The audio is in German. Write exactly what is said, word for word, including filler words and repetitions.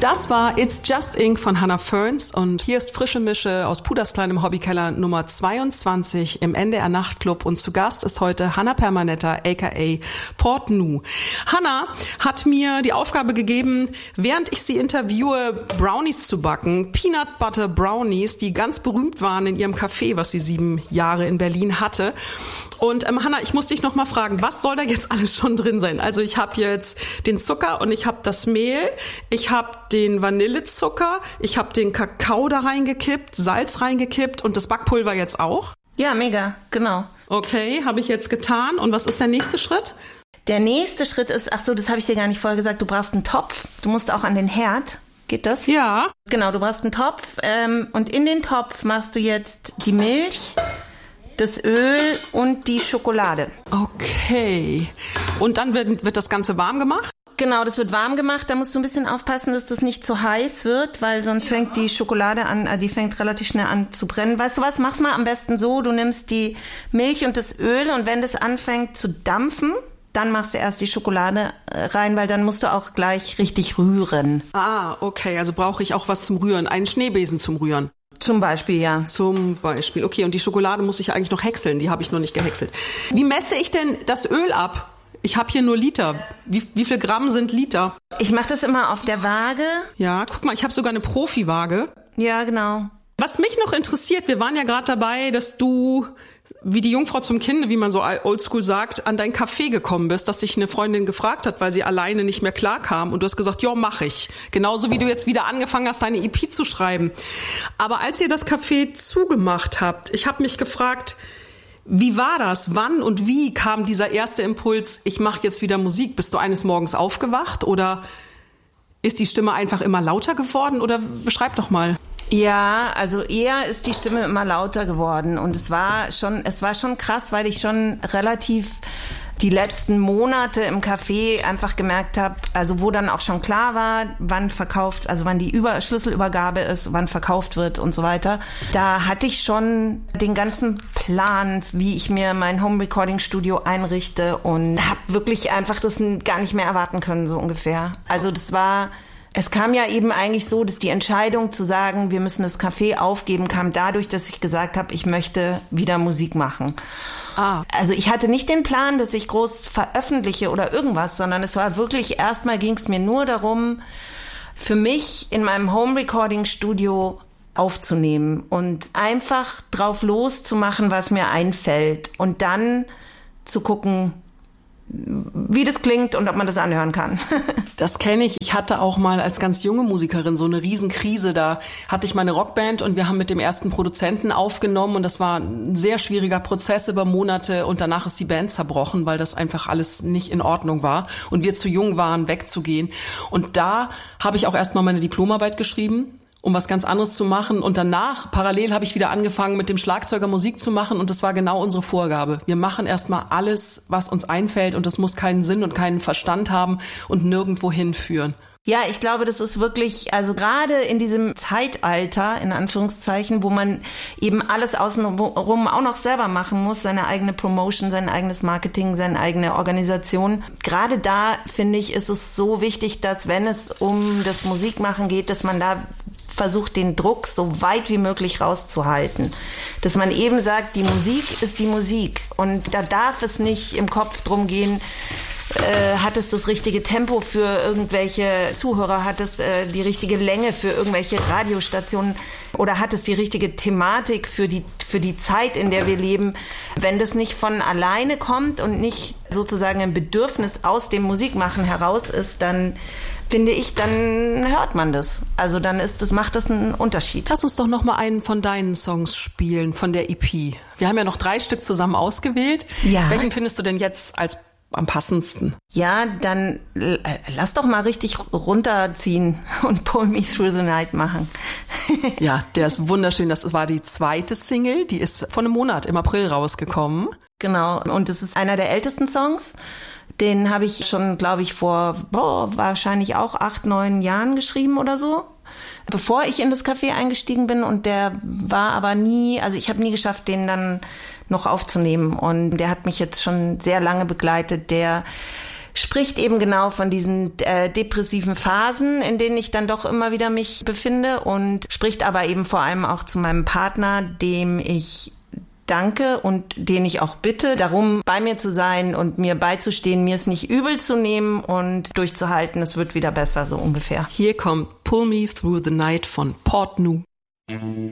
Das war It's Just Ink von Hannah Ferns und hier ist Frische Mische aus Puders kleinem Hobbykeller Nummer zweiundzwanzig im N D R Nachtclub und zu Gast ist heute Hannah Permanetta aka Port Nou. Hannah hat mir die Aufgabe gegeben, während ich sie interviewe, Brownies zu backen, Peanut Butter Brownies, die ganz berühmt waren in ihrem Café, was sie sieben Jahre in Berlin hatte. Und ähm, Hannah, ich muss dich noch mal fragen, was soll da jetzt alles schon drin sein? Also ich habe jetzt den Zucker und ich habe das Mehl, ich habe den Vanillezucker, ich habe den Kakao da reingekippt, Salz reingekippt und das Backpulver jetzt auch? Ja, mega, genau. Okay, habe ich jetzt getan. Und was ist der nächste Schritt? Der nächste Schritt ist, ach so, das habe ich dir gar nicht vorher gesagt, du brauchst einen Topf. Du musst auch an den Herd. Geht das? Ja. Genau, du brauchst einen Topf ähm, und in den Topf machst du jetzt die Milch, das Öl und die Schokolade. Okay. Und dann wird, wird das Ganze warm gemacht? Genau, das wird warm gemacht. Da musst du ein bisschen aufpassen, dass das nicht zu heiß wird, weil sonst ja. fängt die Schokolade an, die fängt relativ schnell an zu brennen. Weißt du was, mach's mal am besten so, du nimmst die Milch und das Öl und wenn das anfängt zu dampfen, dann machst du erst die Schokolade rein, weil dann musst du auch gleich richtig rühren. Ah, okay, also brauche ich auch was zum Rühren, einen Schneebesen zum Rühren. Zum Beispiel, ja. Zum Beispiel, okay, und die Schokolade muss ich eigentlich noch häckseln, die habe ich noch nicht gehäckselt. Wie messe ich denn das Öl ab? Ich habe hier nur Liter. Wie, wie viel Gramm sind Liter? Ich mache das immer auf der Waage. Ja, guck mal, ich habe sogar eine Profi-Waage. Ja, genau. Was mich noch interessiert, wir waren ja gerade dabei, dass du, wie die Jungfrau zum Kinde, wie man so oldschool sagt, an dein Café gekommen bist, dass dich eine Freundin gefragt hat, weil sie alleine nicht mehr klarkam. Und du hast gesagt, ja, mach ich. Genauso wie du jetzt wieder angefangen hast, deine E P zu schreiben. Aber als ihr das Café zugemacht habt, ich habe mich gefragt, wie war das? Wann und wie kam dieser erste Impuls, ich mache jetzt wieder Musik? Bist du eines Morgens aufgewacht oder ist die Stimme einfach immer lauter geworden? Oder beschreib doch mal. Ja, also eher ist die Stimme immer lauter geworden und es war schon, es war schon krass, weil ich schon relativ die letzten Monate im Café einfach gemerkt habe, also wo dann auch schon klar war, wann verkauft, also wann die Über- Schlüsselübergabe ist, wann verkauft wird und so weiter. Da hatte ich schon den ganzen Plan, wie ich mir mein Home-Recording-Studio einrichte und habe wirklich einfach das gar nicht mehr erwarten können, so ungefähr. Also das war... Es kam ja eben eigentlich so, dass die Entscheidung zu sagen, wir müssen das Café aufgeben, kam dadurch, dass ich gesagt habe, ich möchte wieder Musik machen. Ah. Also ich hatte nicht den Plan, dass ich groß veröffentliche oder irgendwas, sondern es war wirklich, erstmal ging es mir nur darum, für mich in meinem Home-Recording-Studio aufzunehmen und einfach drauf loszumachen, was mir einfällt und dann zu gucken, wie das klingt und ob man das anhören kann. Das kenne ich. Ich hatte auch mal als ganz junge Musikerin so eine Riesenkrise. Da hatte ich meine Rockband und wir haben mit dem ersten Produzenten aufgenommen und das war ein sehr schwieriger Prozess über Monate und danach ist die Band zerbrochen, weil das einfach alles nicht in Ordnung war und wir zu jung waren, wegzugehen. Und da habe ich auch erstmal meine Diplomarbeit geschrieben, um was ganz anderes zu machen. Und danach, parallel, habe ich wieder angefangen, mit dem Schlagzeuger Musik zu machen. Und das war genau unsere Vorgabe. Wir machen erstmal alles, was uns einfällt. Und das muss keinen Sinn und keinen Verstand haben und nirgendwo hinführen. Ja, ich glaube, das ist wirklich, also gerade in diesem Zeitalter, in Anführungszeichen, wo man eben alles außenrum auch noch selber machen muss, seine eigene Promotion, sein eigenes Marketing, seine eigene Organisation. Gerade da, finde ich, ist es so wichtig, dass wenn es um das Musikmachen geht, dass man da versucht, den Druck so weit wie möglich rauszuhalten. Dass man eben sagt, die Musik ist die Musik und da darf es nicht im Kopf drum gehen, äh, hat es das richtige Tempo für irgendwelche Zuhörer, hat es äh, die richtige Länge für irgendwelche Radiostationen oder hat es die richtige Thematik für die, für die Zeit, in der wir leben. Wenn das nicht von alleine kommt und nicht sozusagen ein Bedürfnis aus dem Musikmachen heraus ist, dann finde ich, dann hört man das. Also dann ist das, macht das einen Unterschied. Lass uns doch noch mal einen von deinen Songs spielen, von der E P. Wir haben ja noch drei Stück zusammen ausgewählt. Ja. Welchen findest du denn jetzt als am passendsten? Ja, dann äh, lass doch mal richtig runterziehen und Pull Me Through the Night machen. Ja, der ist wunderschön. Das war die zweite Single, die ist vor einem Monat im April rausgekommen. Genau, und das ist einer der ältesten Songs. Den habe ich schon, glaube ich, vor boah, wahrscheinlich auch acht, neun Jahren geschrieben oder so, bevor ich in das Café eingestiegen bin. Und der war aber nie, also ich habe nie geschafft, den dann noch aufzunehmen. Und der hat mich jetzt schon sehr lange begleitet. Der spricht eben genau von diesen äh, depressiven Phasen, in denen ich dann doch immer wieder mich befinde und spricht aber eben vor allem auch zu meinem Partner, dem ich danke und den ich auch bitte, darum bei mir zu sein und mir beizustehen, mir es nicht übel zu nehmen und durchzuhalten, es wird wieder besser, so ungefähr. Hier kommt Pull Me Through the Night von Portneuf.